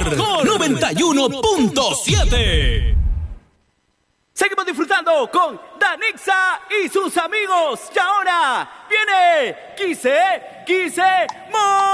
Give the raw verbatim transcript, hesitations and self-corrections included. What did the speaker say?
Mejor noventa y uno punto siete. Seguimos disfrutando con Danixa y sus amigos. Y ahora viene Quise, Quise, More.